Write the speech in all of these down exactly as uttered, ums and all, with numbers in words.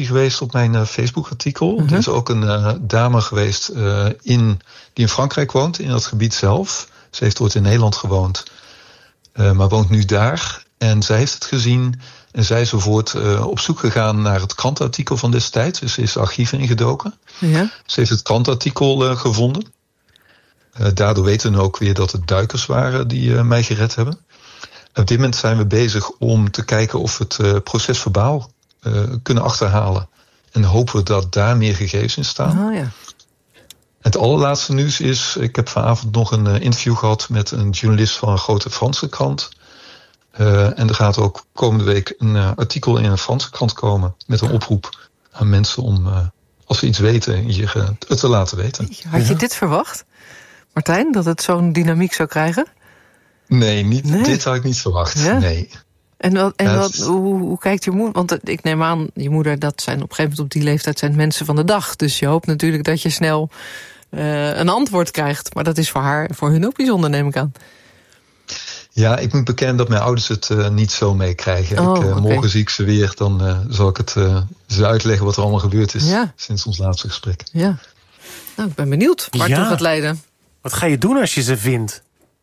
geweest op mijn uh, Facebook-artikel. Uh-huh. Er is ook een uh, dame geweest uh, in, die in Frankrijk woont, in dat gebied zelf. Ze heeft ooit in Nederland gewoond, uh, maar woont nu daar. En zij heeft het gezien en zij is bijvoorbeeld uh, op zoek gegaan naar het krantenartikel van destijds. Dus ze is de archieven ingedoken. Ja. Ze heeft het krantenartikel uh, gevonden. Uh, daardoor weten we ook weer dat het duikers waren die uh, mij gered hebben. Op dit moment zijn we bezig om te kijken of we het uh, proces verbaal uh, kunnen achterhalen. En hopen we dat daar meer gegevens in staan. Oh, ja. Het allerlaatste nieuws is, ik heb vanavond nog een uh, interview gehad met een journalist van een grote Franse krant. Uh, en er gaat ook komende week een uh, artikel in een Franse krant komen met een oproep aan mensen om, uh, als ze iets weten, hier uh, het te laten weten. Had je ja. dit verwacht, Martijn, dat het zo'n dynamiek zou krijgen? Nee, niet, nee. dit had ik niet verwacht. Ja? Nee. En, wat, en wat, hoe, hoe kijkt je moeder? Want ik neem aan, je moeder, dat zijn op een gegeven moment op die leeftijd zijn mensen van de dag. Dus je hoopt natuurlijk dat je snel uh, een antwoord krijgt. Maar dat is voor haar, voor hun ook bijzonder, neem ik aan. Ja, ik moet bekennen dat mijn ouders het uh, niet zo meekrijgen. Oh, uh, okay. Morgen zie ik ze weer, dan uh, zal ik het uh, ze uitleggen wat er allemaal gebeurd is ja. sinds ons laatste gesprek. Ja. Nou, ik ben benieuwd waar het ja. toe gaat leiden. Wat ga je doen als je ze vindt?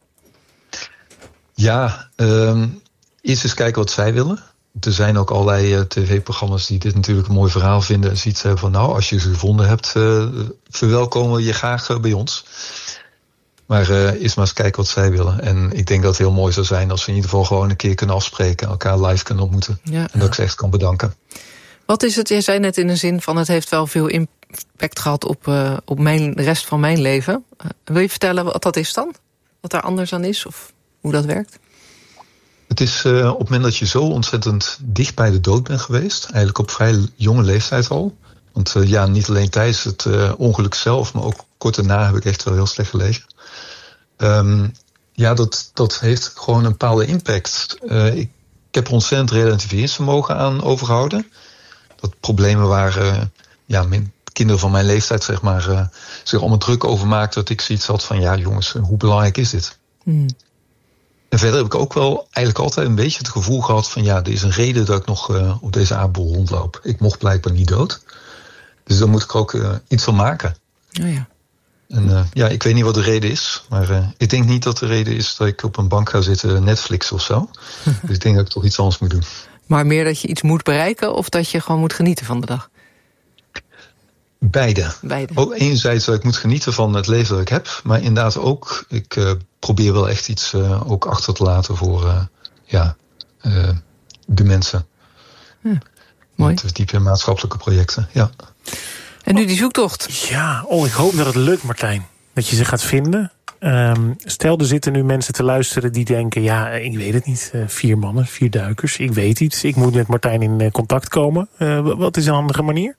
Ja, um, eerst eens kijken wat zij willen. Er zijn ook allerlei uh, tv-programma's die dit natuurlijk een mooi verhaal vinden. En zoiets hebben van, nou, als je ze gevonden hebt, uh, verwelkomen we je graag uh, bij ons. Maar uh, eerst maar eens kijken wat zij willen. En ik denk dat het heel mooi zou zijn als we in ieder geval gewoon een keer kunnen afspreken. Elkaar live kunnen ontmoeten. Ja. En dat ik ze echt kan bedanken. Wat is het, je zei net in de zin van, het heeft wel veel impact gehad op, uh, op mijn, de rest van mijn leven. Uh, wil je vertellen wat dat is dan? Wat daar anders aan is of hoe dat werkt? Het is uh, op het moment dat je zo ontzettend dicht bij de dood bent geweest. Eigenlijk op vrij jonge leeftijd al. Want uh, ja, niet alleen tijdens het uh, ongeluk zelf, maar ook kort daarna heb ik echt wel heel slecht gelegen. Um, ja, dat, dat heeft gewoon een bepaalde impact. Uh, ik, ik heb er ontzettend relativeringsvermogen aan overgehouden. Dat problemen waar uh, ja, mijn kinderen van mijn leeftijd zeg maar, uh, zich allemaal druk over maakten. Dat ik zoiets had van, ja jongens, hoe belangrijk is dit? Hmm. En verder heb ik ook wel eigenlijk altijd een beetje het gevoel gehad van, ja, er is een reden dat ik nog uh, op deze aardbol rondloop. Ik mocht blijkbaar niet dood. Dus daar moet ik er ook uh, iets van maken. Oh ja. En uh, ja, ik weet niet wat de reden is. Maar uh, ik denk niet dat de reden is dat ik op een bank ga zitten Netflix of zo. Dus ik denk dat ik toch iets anders moet doen. Maar meer dat je iets moet bereiken of dat je gewoon moet genieten van de dag? Beide. Beide. Ook enerzijds dat ik moet genieten van het leven dat ik heb. Maar inderdaad ook, ik uh, probeer wel echt iets uh, ook achter te laten voor uh, ja, uh, de mensen. Ja, mooi. Met diepe maatschappelijke projecten, ja. En nu die zoektocht. Ja, oh, ik hoop dat het lukt, Martijn. Dat je ze gaat vinden. Um, stel, er zitten nu mensen te luisteren die denken, ja, ik weet het niet. Uh, vier mannen, vier duikers, ik weet iets. Ik moet met Martijn in uh, contact komen. Uh, wat is een handige manier?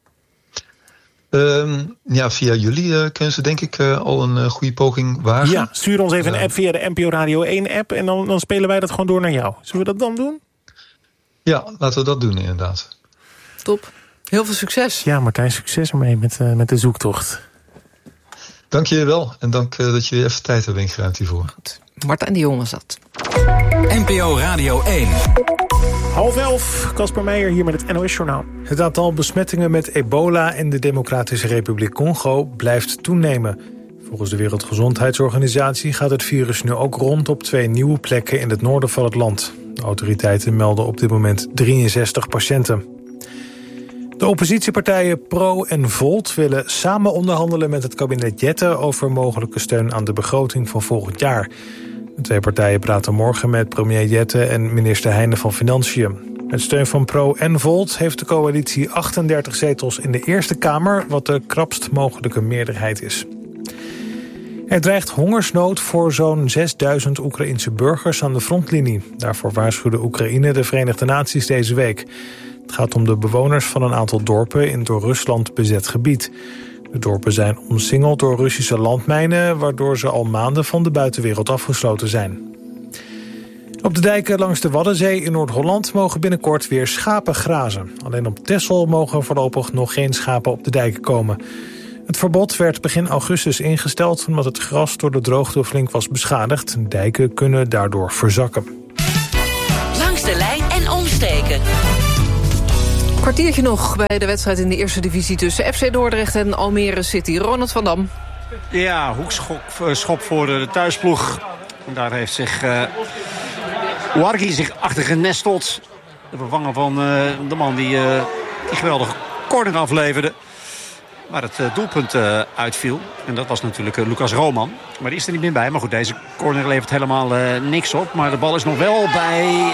Um, ja, via jullie uh, kunnen ze denk ik uh, al een uh, goede poging wagen. Ja, stuur ons even uh, een app via de N P O Radio één app... en dan, dan spelen wij dat gewoon door naar jou. Zullen we dat dan doen? Ja, laten we dat doen inderdaad. Top. Heel veel succes. Ja, Martijn, succes ermee met, uh, met de zoektocht. Dank je wel. En dank uh, dat je weer even tijd hebt ingeruimd hiervoor. Goed. Martijn de Jong was dat. N P O Radio één. Half elf, Casper Meijer hier met het N O S-journaal. Het aantal besmettingen met ebola in de Democratische Republiek Congo blijft toenemen. Volgens de Wereldgezondheidsorganisatie gaat het virus nu ook rond op twee nieuwe plekken in het noorden van het land. De autoriteiten melden op dit moment drieënzestig patiënten. De oppositiepartijen Pro en Volt willen samen onderhandelen met het kabinet Jette over mogelijke steun aan de begroting van volgend jaar. De twee partijen praten morgen met premier Jette en minister Heijnen van Financiën. Met steun van Pro en Volt heeft de coalitie achtendertig zetels in de Eerste Kamer, wat de krapst mogelijke meerderheid is. Er dreigt hongersnood voor zo'n zesduizend Oekraïense burgers aan de frontlinie. Daarvoor waarschuwde Oekraïne de Verenigde Naties deze week. Het gaat om de bewoners van een aantal dorpen in door Rusland bezet gebied. De dorpen zijn omsingeld door Russische landmijnen, waardoor ze al maanden van de buitenwereld afgesloten zijn. Op de dijken langs de Waddenzee in Noord-Holland mogen binnenkort weer schapen grazen. Alleen op Texel mogen voorlopig nog geen schapen op de dijken komen. Het verbod werd begin augustus ingesteld omdat het gras door de droogte flink was beschadigd. Dijken kunnen daardoor verzakken. Langs de lijn en omsteken. Kwartiertje nog bij de wedstrijd in de eerste divisie tussen F C Dordrecht en Almere City. Ronald van Dam. Ja, hoekschop schop voor de thuisploeg. En daar heeft zich uh, Ouarghi zich achter genesteld. De vervanger van uh, de man die uh, die geweldige corner afleverde. Waar het uh, doelpunt uh, uitviel. En dat was natuurlijk uh, Lucas Roman. Maar die is er niet meer bij. Maar goed, deze corner levert helemaal uh, niks op. Maar de bal is nog wel bij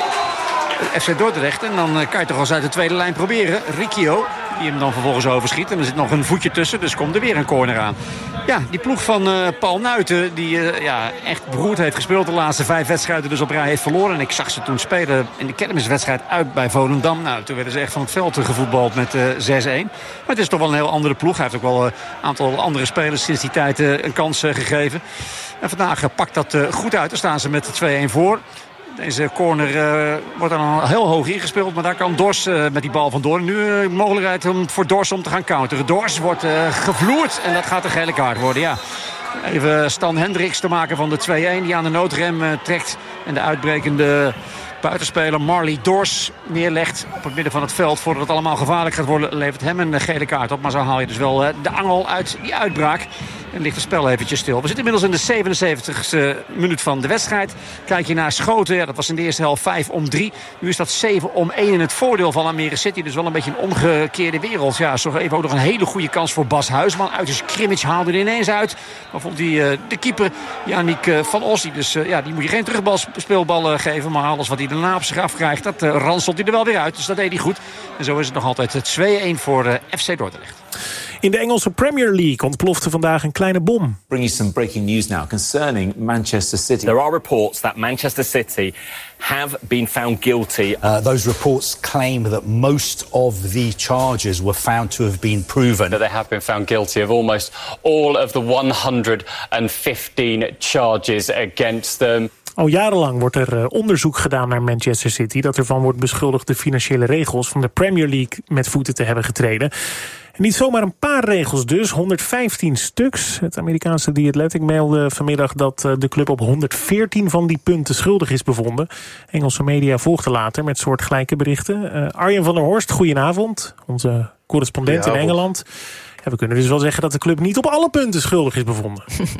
F C Dordrecht. En dan uh, kan je toch eens uit de tweede lijn proberen. Riccio, die hem dan vervolgens overschiet. En er zit nog een voetje tussen, dus komt er weer een corner aan. Ja, die ploeg van uh, Paul Nuiten, die uh, ja, echt beroerd heeft gespeeld de laatste vijf wedstrijden, dus op rij heeft verloren. En ik zag ze toen spelen in de kermiswedstrijd uit bij Volendam. Nou, toen werden ze echt van het veld gevoetbald met uh, zes-een. Maar het is toch wel een heel andere ploeg. Hij heeft ook wel een aantal andere spelers sinds die tijd uh, een kans uh, gegeven. En vandaag uh, pakt dat uh, goed uit. Dan staan ze met twee-een voor. Deze corner uh, wordt dan al heel hoog ingespeeld. Maar daar kan Dors uh, met die bal vandoor. Nu uh, mogelijkheid om, voor Dors om te gaan counteren. Dors wordt uh, gevloerd en dat gaat een gele kaart worden. Ja. Even Stan Hendricks te maken van de twee-een. Die aan de noodrem uh, trekt. En de uitbrekende buitenspeler Marley Dors neerlegt op het midden van het veld. Voordat het allemaal gevaarlijk gaat worden, levert hem een gele kaart op. Maar zo haal je dus wel uh, de angel uit die uitbraak. En ligt het spel eventjes stil. We zitten inmiddels in de zevenenzeventigste minuut van de wedstrijd. Kijk je naar Schoten. Ja, dat was in de eerste helft vijf om drie. Nu is dat zeven om één in het voordeel van Almere City. Dus wel een beetje een omgekeerde wereld. Ja, zo even ook nog een hele goede kans voor Bas Huisman. Uit de scrimmage haalde er ineens uit. Maar vond die, uh, de keeper, Yannick uh, van Ossie. Dus uh, ja, die moet je geen terugspeelballen geven. Maar alles wat hij daarna op zich afkrijgt, dat uh, ranselt hij er wel weer uit. Dus dat deed hij goed. En zo is het nog altijd twee-een voor uh, F C Dordrecht. In de Engelse Premier League ontplofte vandaag een kleine bom. Bring you some breaking news now concerning Manchester City. There are reports that Manchester City have been found guilty. Uh, those reports claim that most of the charges were found to have been proven. That they have been found guilty of almost all of the one hundred fifteen charges against them. Al jarenlang wordt er uh, onderzoek gedaan naar Manchester City, dat ervan wordt beschuldigd de financiële regels van de Premier League met voeten te hebben getreden. En niet zomaar een paar regels dus, honderdvijftien stuks. Het Amerikaanse The Athletic meldde vanmiddag dat uh, de club op honderdveertien van die punten schuldig is bevonden. Engelse media volgden later met soortgelijke berichten. Uh, Arjen van der Horst, goedenavond, onze correspondent in Engeland. Ja, we kunnen dus wel zeggen dat de club niet op alle punten schuldig is bevonden.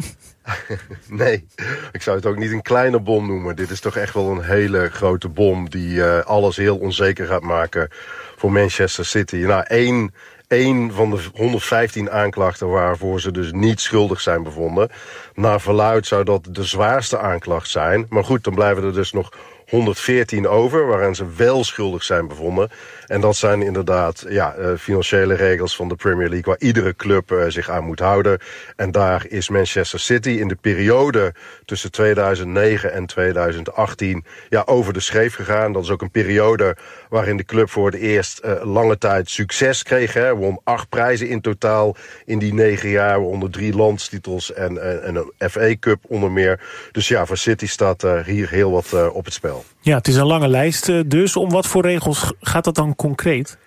Nee, ik zou het ook niet een kleine bom noemen. Dit is toch echt wel een hele grote bom die uh, alles heel onzeker gaat maken voor Manchester City. Nou, één, één van de honderdvijftien aanklachten waarvoor ze dus niet schuldig zijn bevonden. Naar verluidt zou dat de zwaarste aanklacht zijn. Maar goed, dan blijven er dus nog honderdveertien over, waarin ze wel schuldig zijn bevonden. En dat zijn inderdaad ja, uh, financiële regels van de Premier League waar iedere club uh, zich aan moet houden. En daar is Manchester City in de periode tussen tweeduizend negen en tweeduizend achttien ja, over de schreef gegaan. Dat is ook een periode waarin de club voor het eerst uh, lange tijd succes kreeg. Hè. Won acht prijzen in totaal in die negen jaar, onder drie landstitels en, en, en een F A Cup onder meer. Dus ja, voor City staat uh, hier heel wat uh, op het spel. Ja, het is een lange lijst dus. Om wat voor regels gaat dat dan concreet?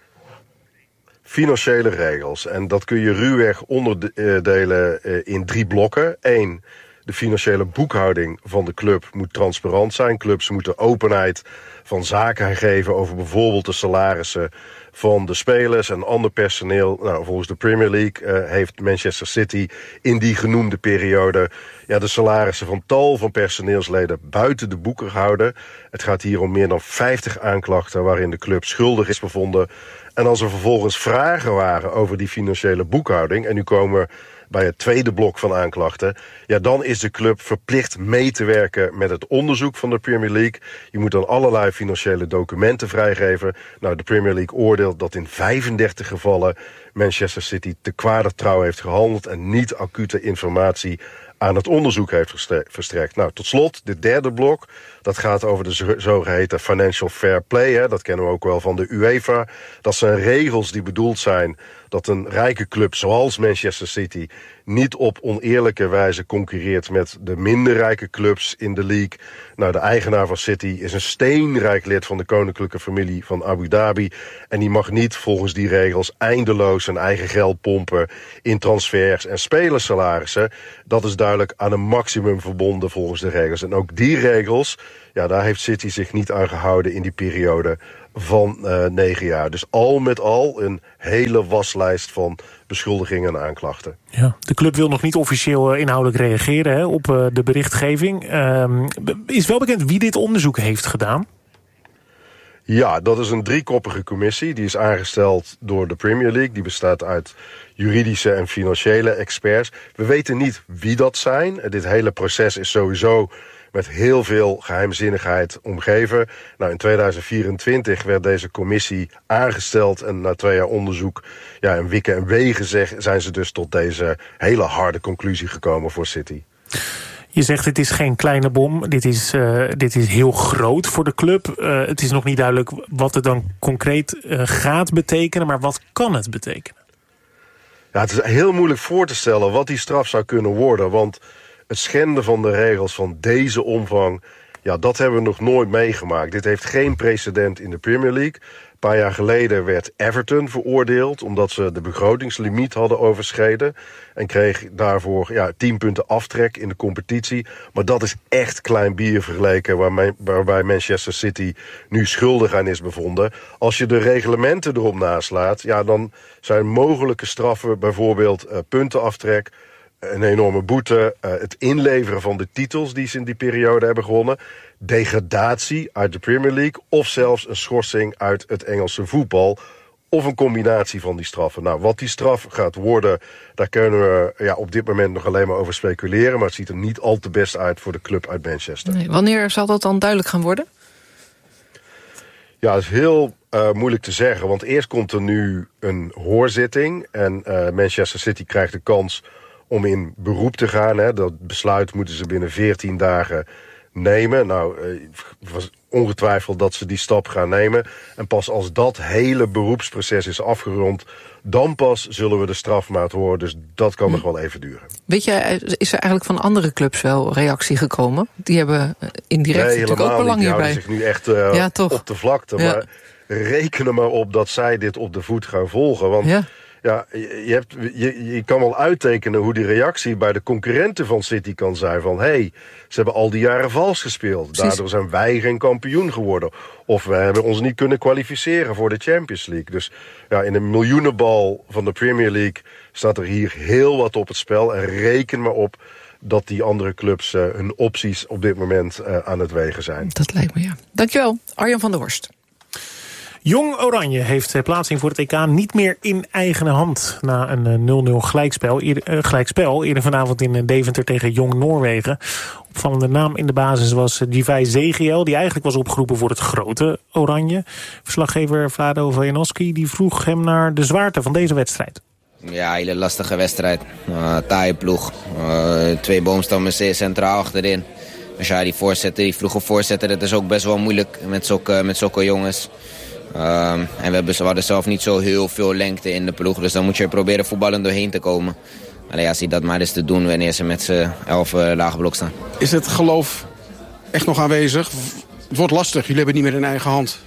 Financiële regels. En dat kun je ruwweg onderdelen in drie blokken. Eén, de financiële boekhouding van de club moet transparant zijn. Clubs moeten openheid van zaken geven over bijvoorbeeld de salarissen van de spelers en ander personeel. Nou, volgens de Premier League uh, heeft Manchester City in die genoemde periode ja, de salarissen van tal van personeelsleden buiten de boeken gehouden. Het gaat hier om meer dan vijftig aanklachten waarin de club schuldig is bevonden. En als er vervolgens vragen waren over die financiële boekhouding, en nu komen we bij het tweede blok van aanklachten, ja, dan is de club verplicht mee te werken met het onderzoek van de Premier League. Je moet dan allerlei financiële documenten vrijgeven. Nou, de Premier League oordeelt dat in vijfendertig gevallen Manchester City te kwadertrouw heeft gehandeld en niet acute informatie aan het onderzoek heeft verstrekt. Nou, tot slot, dit derde blok, dat gaat over de zogeheten financial fair play. Hè. Dat kennen we ook wel van de UEFA. Dat zijn regels die bedoeld zijn dat een rijke club zoals Manchester City niet op oneerlijke wijze concurreert met de minder rijke clubs in de league. Nou, de eigenaar van City is een steenrijk lid van de koninklijke familie van Abu Dhabi. En die mag niet volgens die regels eindeloos zijn eigen geld pompen in transfers en spelersalarissen. Dat is duidelijk aan een maximum verbonden volgens de regels. En ook die regels, ja, daar heeft City zich niet aan gehouden in die periode van uh, negen jaar. Dus al met al een hele waslijst van beschuldigingen en aanklachten. Ja, de club wil nog niet officieel uh, inhoudelijk reageren hè, op uh, de berichtgeving. Uh, is wel bekend wie dit onderzoek heeft gedaan? Ja, dat is een driekoppige commissie. Die is aangesteld door de Premier League. Die bestaat uit juridische en financiële experts. We weten niet wie dat zijn. Dit hele proces is sowieso met heel veel geheimzinnigheid omgeven. Nou, in tweeduizend vierentwintig werd deze commissie aangesteld en na twee jaar onderzoek, ja, en wikken en wegen zeg, zijn ze dus tot deze hele harde conclusie gekomen voor City. Je zegt het is geen kleine bom, dit is, uh, dit is heel groot voor de club. Uh, het is nog niet duidelijk wat het dan concreet uh, gaat betekenen, maar wat kan het betekenen? Ja, het is heel moeilijk voor te stellen wat die straf zou kunnen worden, want het schenden van de regels van deze omvang, ja, dat hebben we nog nooit meegemaakt. Dit heeft geen precedent in de Premier League. Een paar jaar geleden werd Everton veroordeeld omdat ze de begrotingslimiet hadden overschreden en kreeg daarvoor ja, tien punten aftrek in de competitie. Maar dat is echt klein bier vergeleken waarmee, waarbij Manchester City nu schuldig aan is bevonden. Als je de reglementen erop naslaat, ja, dan zijn mogelijke straffen bijvoorbeeld uh, puntenaftrek, een enorme boete, uh, het inleveren van de titels die ze in die periode hebben gewonnen, degradatie uit de Premier League of zelfs een schorsing uit het Engelse voetbal of een combinatie van die straffen. Nou, wat die straf gaat worden, daar kunnen we ja, op dit moment nog alleen maar over speculeren, maar het ziet er niet al te best uit voor de club uit Manchester. Nee, wanneer zal dat dan duidelijk gaan worden? Ja, dat is heel uh, moeilijk te zeggen, want eerst komt er nu een hoorzitting en uh, Manchester City krijgt de kans om in beroep te gaan. Hè. Dat besluit moeten ze binnen veertien dagen nemen. Nou, het was ongetwijfeld dat ze die stap gaan nemen. En pas als dat hele beroepsproces is afgerond, dan pas zullen we de strafmaat horen. Dus dat kan nog wel even duren. Weet je, is er eigenlijk van andere clubs wel reactie gekomen? Die hebben indirect nee, natuurlijk ook belang hierbij. Die houden zich nu echt uh, ja, op de vlakte. Ja. Maar reken er maar op dat zij dit op de voet gaan volgen. Want ja. Ja, je, hebt, je, je kan wel uittekenen hoe die reactie bij de concurrenten van City kan zijn. Van, hé, hey, ze hebben al die jaren vals gespeeld. Precies. Daardoor zijn wij geen kampioen geworden. Of we hebben ons niet kunnen kwalificeren voor de Champions League. Dus ja, in een miljoenenbal van de Premier League staat er hier heel wat op het spel. En reken maar op dat die andere clubs uh, hun opties op dit moment uh, aan het wegen zijn. Dat lijkt me, ja. Dankjewel, Arjan van der Horst. Jong Oranje heeft plaatsing voor het E K niet meer in eigen hand. Na een nul nul gelijkspel, eerder, uh, gelijkspel eerder vanavond in Deventer tegen Jong Noorwegen. Opvallende naam in de basis was Divij Zegiel, die eigenlijk was opgeroepen voor het grote Oranje. Verslaggever Vlado Vajanowski die vroeg hem naar de zwaarte van deze wedstrijd. Ja, hele lastige wedstrijd. Uh, taaie ploeg. Uh, twee boomstammen zeer centraal achterin. Dus ja, die voorzetten, die vroege voorzetten, dat is ook best wel moeilijk met zulke, met zulke jongens. Um, en we, hebben, we hadden zelf niet zo heel veel lengte in de ploeg. Dus dan moet je proberen voetballen doorheen te komen. Alleen ja, zie dat maar eens te doen wanneer ze met z'n elf uh, lage blok staan. Is het geloof echt nog aanwezig? Het wordt lastig, jullie hebben het niet meer in eigen hand.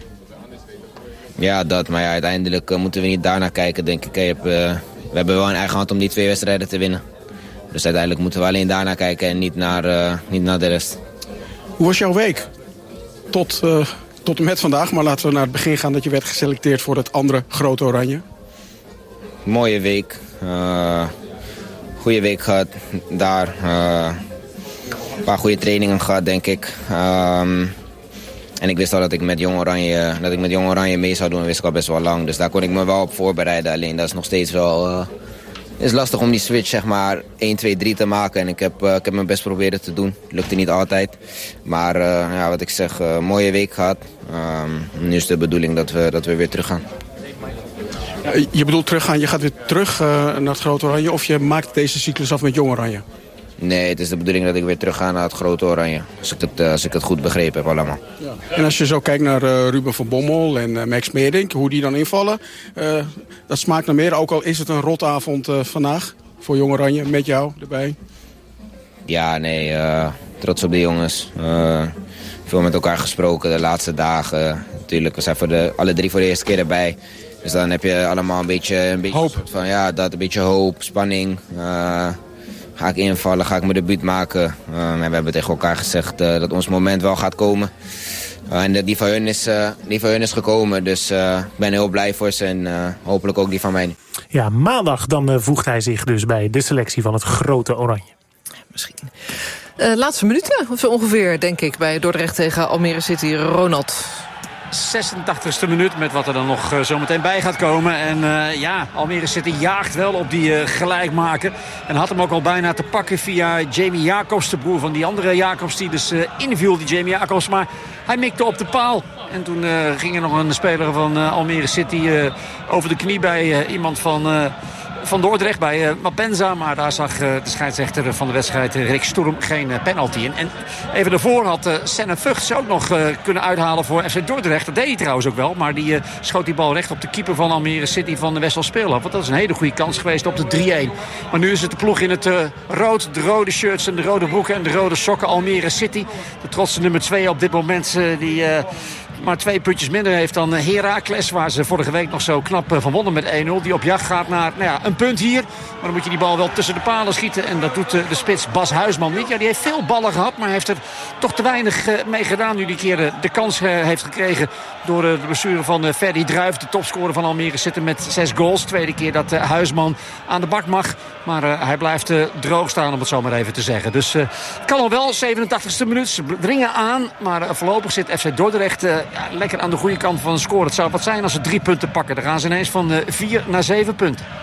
Ja, dat. Maar ja, uiteindelijk uh, moeten we niet daarnaar kijken, denk ik. Heb, uh, we hebben wel in eigen hand om die twee wedstrijden te winnen. Dus uiteindelijk moeten we alleen daarnaar kijken en niet naar, uh, niet naar de rest. Hoe was jouw week? Tot... Uh... Tot en met vandaag, maar laten we naar het begin gaan dat je werd geselecteerd voor het andere grote Oranje. Mooie week. Uh, goede week gehad daar. Uh, een paar goede trainingen gehad, denk ik. Um, en ik wist al dat ik met Jong Oranje, dat ik met Jong Oranje mee zou doen, wist ik al best wel lang. Dus daar kon ik me wel op voorbereiden. Alleen dat is nog steeds wel... Uh, Het is lastig om die switch zeg maar één, twee, drie te maken. En ik heb, uh, ik heb mijn best proberen te doen. Lukte niet altijd. Maar uh, ja, wat ik zeg, uh, mooie week gehad. Um, nu is de bedoeling dat we, dat we weer terug gaan. Ja, je bedoelt teruggaan, je gaat weer terug uh, naar het Grote Oranje... of je maakt deze cyclus af met Jong Oranje? Nee, het is de bedoeling dat ik weer terug ga naar het Grote Oranje. Als ik het, uh, als ik het goed begrepen heb allemaal. Ja. En als je zo kijkt naar uh, Ruben van Bommel en uh, Max Meerdink, hoe die dan invallen... Uh, dat smaakt naar meer, ook al is het een rotavond uh, vandaag voor Jong Oranje, met jou erbij. Ja, nee, uh, trots op de jongens. Uh, veel met elkaar gesproken de laatste dagen. Natuurlijk, we zijn voor de, alle drie voor de eerste keer erbij. Dus dan heb je allemaal een beetje... Een beetje hoop. Van, ja, dat, een beetje hoop, spanning... Uh, Ga ik invallen, ga ik mijn debuut maken. Uh, en we hebben tegen elkaar gezegd uh, dat ons moment wel gaat komen. Uh, en die van, hun is, uh, die van hun is gekomen. Dus uh, ik ben heel blij voor ze en uh, hopelijk ook die van mij. Ja, maandag dan uh, voegt hij zich dus bij de selectie van het grote Oranje. Misschien. Uh, laatste minuten, of zo ongeveer, denk ik, bij Dordrecht tegen Almere City. Ronald. zesentachtigste minuut met wat er dan nog uh, zometeen bij gaat komen. En uh, ja, Almere City jaagt wel op die uh, gelijkmaker. En had hem ook al bijna te pakken via Jamie Jacobs, de broer van die andere Jacobs die dus uh, inviel, die Jamie Jacobs. Maar hij mikte op de paal. En toen uh, ging er nog een speler van uh, Almere City uh, over de knie bij uh, iemand van... Uh, Van Dordrecht bij uh, Mapenza. Maar daar zag uh, de scheidsrechter van de wedstrijd uh, Rick Sturm geen uh, penalty in. En even daarvoor had uh, Senne Vugts ook nog uh, kunnen uithalen voor F C Dordrecht. Dat deed hij trouwens ook wel. Maar die uh, schoot die bal recht op de keeper van Almere City van de Wessel Speelhof. Want dat is een hele goede kans geweest op de drie-een. Maar nu is het de ploeg in het uh, rood. De rode shirts en de rode broeken en de rode sokken. Almere City. De trotse nummer twee op dit moment. Uh, die... Uh, maar twee puntjes minder heeft dan Heracles, waar ze vorige week nog zo knap van wonnen met een nul. Die op jacht gaat naar nou ja, een punt hier. Maar dan moet je die bal wel tussen de palen schieten. En dat doet de spits Bas Huisman niet. Ja, die heeft veel ballen gehad, maar heeft er toch te weinig mee gedaan. Nu die keer de kans heeft gekregen door de blessure van Ferdy Druijf. De topscorer van Almere zitten met zes goals. Tweede keer dat Huisman aan de bak mag. Maar uh, hij blijft uh, droog staan, om het zo maar even te zeggen. Dus uh, het kan al wel, zevenentachtigste minuut. Ze dringen aan, maar uh, voorlopig zit F C Dordrecht uh, ja, lekker aan de goede kant van de score. Het zou wat zijn als ze drie punten pakken. Dan gaan ze ineens van uh, vier naar zeven punten.